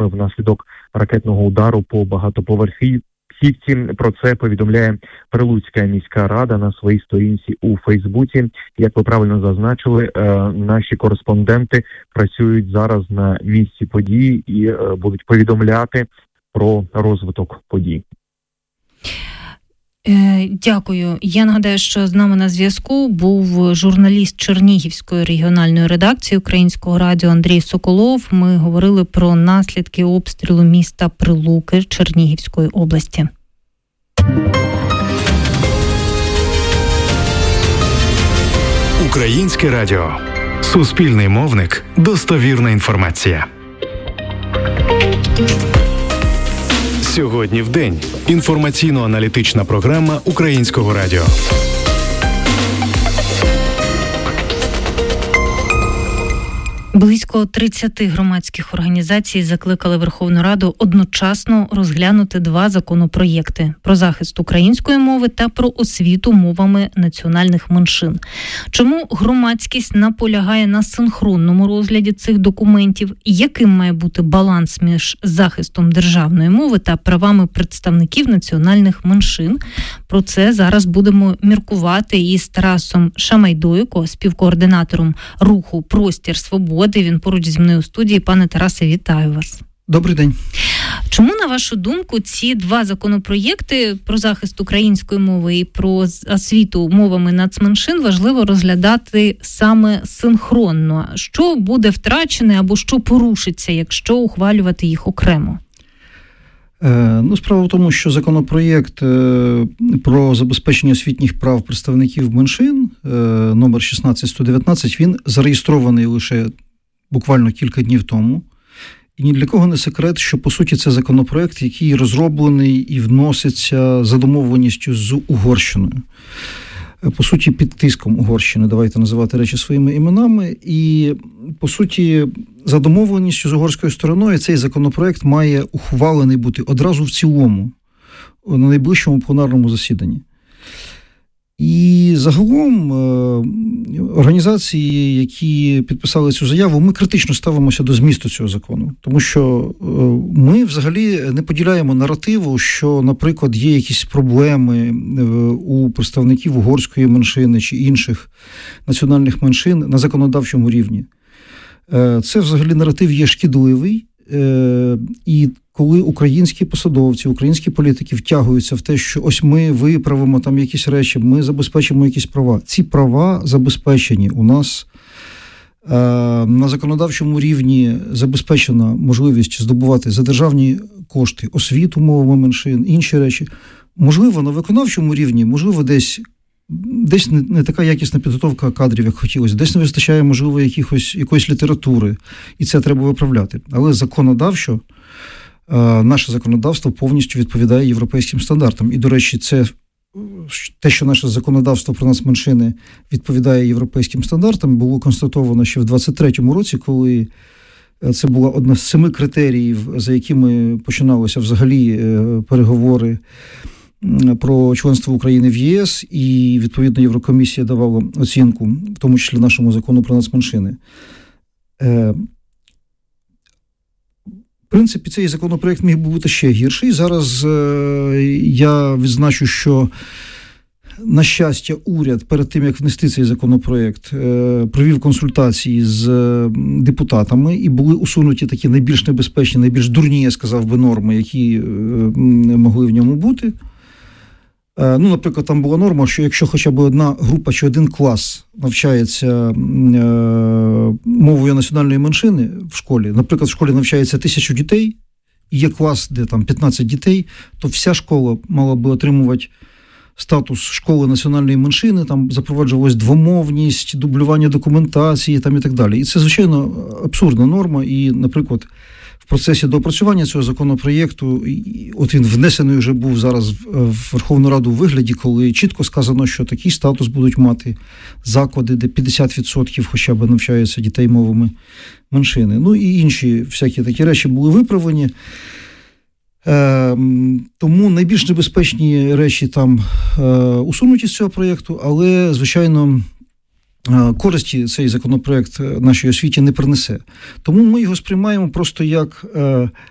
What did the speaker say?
травмами внаслідок ракетного удару по багатоповерхівці. Про це повідомляє Прилуцька міська рада на своїй сторінці у Фейсбуці. Як ви правильно зазначили, наші кореспонденти працюють зараз на місці події і будуть повідомляти про розвиток подій. Дякую. Я нагадаю, що з нами на зв'язку був журналіст Чернігівської регіональної редакції Українського радіо Андрій Соколов. Ми говорили про наслідки обстрілу міста Прилуки Чернігівської області. Українське радіо. Суспільний мовник. Достовірна інформація. Сьогодні в день. Інформаційно-аналітична програма Українського радіо. Близько 30 громадських організацій закликали Верховну Раду одночасно розглянути 2 законопроєкти – про захист української мови та про освіту мовами національних меншин. Чому громадськість наполягає на синхронному розгляді цих документів? І яким має бути баланс між захистом державної мови та правами представників національних меншин? Про це зараз будемо міркувати із Тарасом Шамайдойко, співкоординатором руху «Простір свободи». Він поруч зі мною у студії. Пане Тарасе, вітаю вас. Добрий день. Чому, на вашу думку, ці 2 законопроєкти про захист української мови і про освіту мовами нацменшин важливо розглядати саме синхронно? Що буде втрачене або що порушиться, якщо ухвалювати їх окремо? Справа в тому, що законопроєкт про забезпечення освітніх прав представників меншин, номер 16119, він зареєстрований лише буквально кілька днів тому. І ні для кого не секрет, що, по суті, це законопроєкт, який розроблений і вноситься за домовленістю з Угорщиною. По суті, під тиском Угорщини, давайте називати речі своїми іменами. І, по суті, за домовленістю з угорською стороною цей законопроект має ухвалений бути одразу в цілому на найближчому пленарному засіданні. І загалом організації, які підписали цю заяву, ми критично ставимося до змісту цього закону. Тому що ми взагалі не поділяємо наративу, що, наприклад, є якісь проблеми у представників угорської меншини чи інших національних меншин на законодавчому рівні. Це взагалі наратив є шкідливий. І коли українські посадовці, українські політики втягуються в те, що ось ми виправимо там якісь речі, ми забезпечимо якісь права. Ці права забезпечені. У нас на законодавчому рівні забезпечена можливість здобувати за державні кошти освіту мовами меншин, інші речі. Можливо, на виконавчому рівні, можливо, десь не така якісна підготовка кадрів, як хотілося, десь не вистачає, можливо, якоїсь літератури, і це треба виправляти. Але законодавчо наше законодавство повністю відповідає європейським стандартам. І, до речі, це те, що наше законодавство про нацменшини відповідає європейським стандартам, було констатовано ще в 23-му році, коли це була одна з 7 критеріїв, за якими починалися взагалі переговори про членство України в ЄС, і, відповідно, Єврокомісія давала оцінку, в тому числі нашому закону про нацменшини. В принципі, цей законопроект міг би бути ще гірший. Зараз я відзначу, що, на щастя, уряд перед тим, як внести цей законопроект, провів консультації з депутатами, і були усунуті такі найбільш небезпечні, найбільш дурні, я сказав би, норми, які могли в ньому бути. Наприклад, там була норма, що якщо хоча б одна група чи один клас навчається мовою національної меншини в школі, наприклад, в школі навчається 1000 дітей, і є клас, де там 15 дітей, то вся школа мала би отримувати статус школи національної меншини, там запроваджувалась двомовність, дублювання документації там і так далі. І це, звичайно, абсурдна норма, і, наприклад, в процесі доопрацювання цього законопроєкту, от він внесений вже був зараз в Верховну Раду у вигляді, коли чітко сказано, що такий статус будуть мати заклади, де 50% хоча б навчаються дітей мовами меншини. І інші всякі такі речі були виправлені. Тому найбільш небезпечні речі там усунуті з цього проєкту, але, звичайно, користі цей законопроект нашій освіті не принесе. Тому ми його сприймаємо просто як